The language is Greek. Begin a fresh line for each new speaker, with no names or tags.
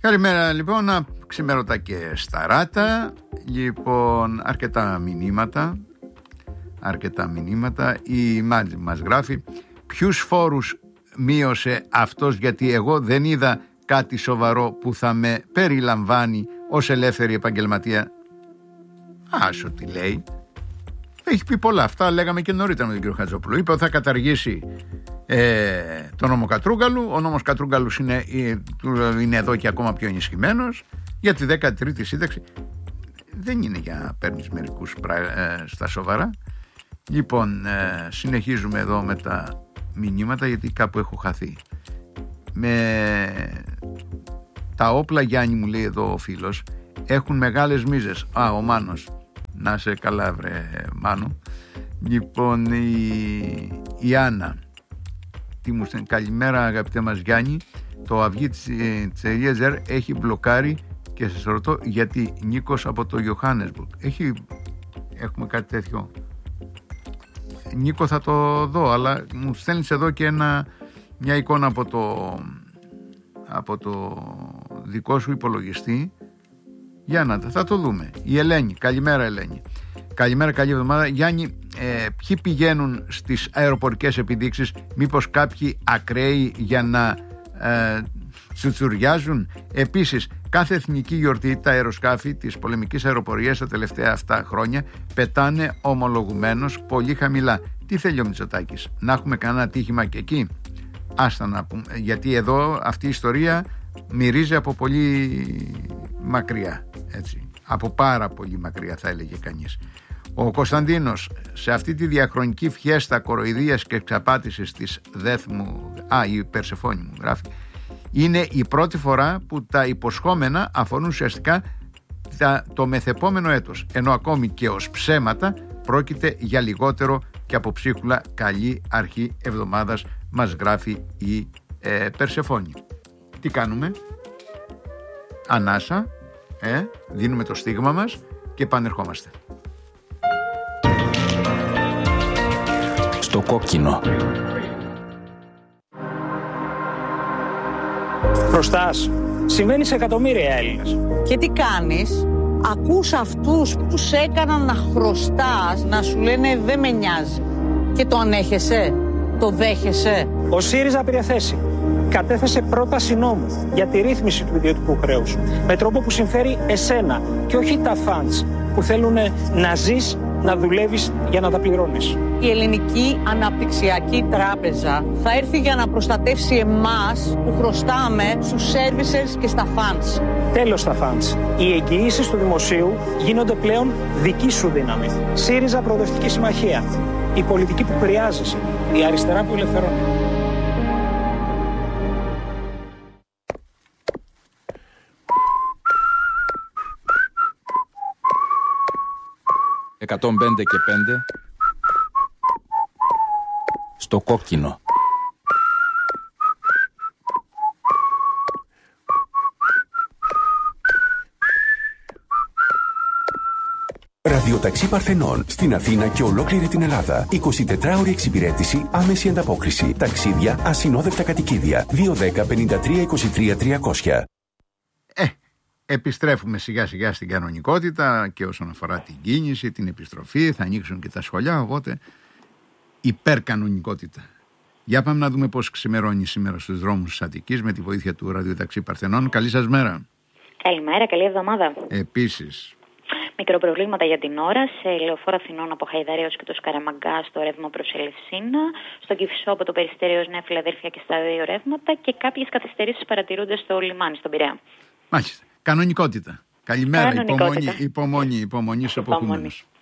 Καλημέρα λοιπόν, ξημέρωτα και σταράτα. Λοιπόν, αρκετά μηνύματα. Η Μάτζη μας γράφει: ποιους φόρους μείωσε αυτός, γιατί εγώ δεν είδα κάτι σοβαρό που θα με περιλαμβάνει ως ελεύθερη επαγγελματία. Άσο τι λέει. Έχει πει πολλά. Αυτά λέγαμε και νωρίτερα με τον κύριο Χατζόπουλο. Είπε ότι θα καταργήσει το νόμο Κατρούγκαλου. Ο νόμος Κατρούγκαλου είναι εδώ και ακόμα πιο ενισχυμένος για τη 13η σύνταξη. Δεν είναι για να παίρνεις μερικούς στα σοβαρά. Λοιπόν, συνεχίζουμε εδώ με τα μηνύματα, γιατί κάπου έχω χαθεί. Με τα όπλα, Γιάννη, μου λέει εδώ ο φίλος, έχουν μεγάλες μίζες. Ο Μάνος. Να σε καλά, βρε Μάνο. Λοιπόν, η Άννα, τι μου στέλνει: καλημέρα αγαπητέ μας Γιάννη, το αυγί της Ελιέζερ έχει μπλοκάρει και σας ρωτώ γιατί. Νίκος από το Johannesburg. Έχουμε κάτι τέτοιο? Νίκο, θα το δω, αλλά μου στέλνεις εδώ και μια εικόνα από το δικό σου υπολογιστή. Για να θα το δούμε. Η Ελένη, καλημέρα Ελένη. Καλημέρα, καλή εβδομάδα. Γιάννη, ποιοι πηγαίνουν στις αεροπορικές επιδείξεις, μήπως κάποιοι ακραίοι για να τσουτσουριάζουν? Επίσης, κάθε εθνική γιορτή τα αεροσκάφη της πολεμικής αεροπορίας τα τελευταία αυτά χρόνια πετάνε ομολογουμένως πολύ χαμηλά. Τι θέλει ο Μητσοτάκης, να έχουμε κανένα ατύχημα και εκεί? Άστα να πούμε, γιατί εδώ αυτή η ιστορία μυρίζει από πολύ μακριά, έτσι. Από πάρα πολύ μακριά θα έλεγε κανείς. Ο Κωνσταντίνος, σε αυτή τη διαχρονική φιέστα κοροϊδίας και εξαπάτησης της Δέθμου, η Περσεφόνη μου γράφει, είναι η πρώτη φορά που τα υποσχόμενα αφορούν ουσιαστικά το μεθεπόμενο έτος, ενώ ακόμη και ως ψέματα πρόκειται για λιγότερο και από ψίχουλα. Καλή αρχή εβδομάδας, μας γράφει η Περσεφόνη. Τι κάνουμε? Ανάσα, δίνουμε το στίγμα μας και επανερχόμαστε.
Στο κόκκινο.
Χρωστάς. Συμβαίνει σε εκατομμύρια Έλληνες.
Και τι κάνεις? Ακούς αυτούς που σε έκαναν να χρωστάς να σου λένε δεν με νοιάζει. Και το ανέχεσαι? Το δέχεσαι?
Ο ΣΥΡΙΖΑ πήρε θέση. Κατέθεσε πρόταση νόμου για τη ρύθμιση του ιδιωτικού χρέους με τρόπο που συμφέρει εσένα και όχι τα φαντς που θέλουν να ζεις, να δουλεύεις για να τα πληρώνεις.
Η Ελληνική Αναπτυξιακή Τράπεζα θα έρθει για να προστατεύσει εμάς που χρωστάμε στους services και στα funds.
Τέλος στα funds. Οι εγγυήσεις του δημοσίου γίνονται πλέον δική σου δύναμη. ΣΥΡΙΖΑ Προοδευτική Συμμαχία. Η πολιτική που χρειάζεσαι. Η αριστερά που ελευθερώνει.
«105 και 5» στο κόκκινο.
Ραδιοταξί Παρθενών στην Αθήνα και ολόκληρη την Ελλάδα. 24ωρη εξυπηρέτηση, άμεση ανταπόκριση. Ταξίδια, ασυνόδευτα κατοικίδια. 210 53 23 300.
Επιστρέφουμε σιγά σιγά στην κανονικότητα και όσον αφορά την κίνηση, την επιστροφή, θα ανοίξουν και τα σχολιά, οπότε υπερκανονικότητα. Για πάμε να δούμε πώς ξημερώνει σήμερα στους δρόμους της Αττικής με τη βοήθεια του ραδιοταξί Παρθενών. Καλή σας μέρα.
Καλημέρα, καλή εβδομάδα.
Επίσης.
Μικροπροβλήματα για την ώρα σε λεωφόρο Αθηνών από Χαϊδαρία και το Σκαραμαγκά στο ρεύμα προς Ελευσίνα, στο Κηφισό από το Περιστέριο ως Νέα Φιλαδέλφια και στα δύο ρεύματα και κάποιες καθυστερήσεις παρατηρούνται στο λιμάνι, στον Πειραιά.
Μάλιστα. Κανονικότητα. Καλημέρα, υπομονή στους αποχούμενους.